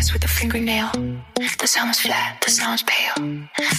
with a fingernail. The sun was flat, the sun was pale.